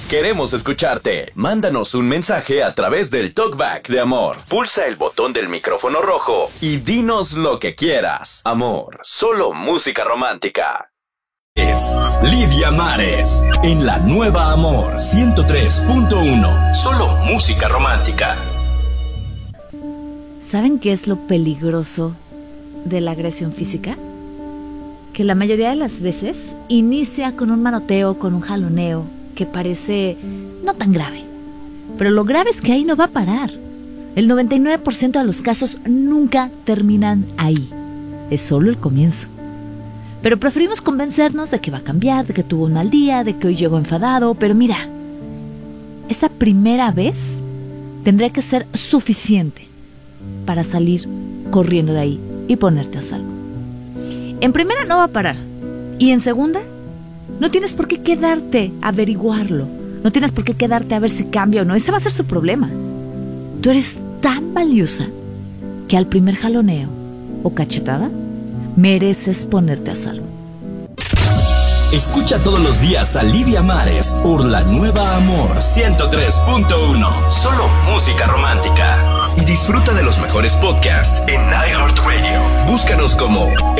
Queremos escucharte. Mándanos un mensaje a través del TalkBack de Amor. Pulsa el botón del micrófono rojo y dinos lo que quieras. Amor, solo música romántica. Es Lidia Mares en la nueva Amor 103.1. Solo música romántica. ¿Saben qué es lo peligroso de la agresión física? Que la mayoría de las veces inicia con un manoteo, con un jaloneo, que parece no tan grave. Pero lo grave es que ahí no va a parar. El 99% de los casos nunca terminan ahí. Es solo el comienzo. Pero preferimos convencernos de que va a cambiar, de que tuvo un mal día, de que hoy llegó enfadado. Pero mira, esa primera vez tendría que ser suficiente para salir corriendo de ahí y ponerte a salvo. En primera no va a parar. Y en segunda, no tienes por qué quedarte a averiguarlo. No tienes por qué quedarte a ver si cambia o no. Ese va a ser su problema. Tú eres tan valiosa que al primer jaloneo o cachetada mereces ponerte a salvo. Escucha todos los días a Lidia Mares por la nueva Amor 103.1. Solo música romántica. Y disfruta de los mejores podcasts en iHeartRadio. Búscanos como